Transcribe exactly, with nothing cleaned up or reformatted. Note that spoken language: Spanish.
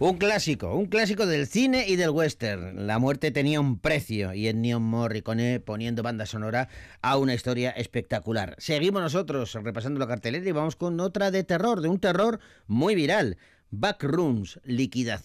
Un clásico, un clásico del cine y del western. La muerte tenía un precio y Ennio Morricone poniendo banda sonora a una historia espectacular. Seguimos nosotros repasando la cartelera y vamos con otra de terror, de un terror muy viral. Backrooms, liquidación.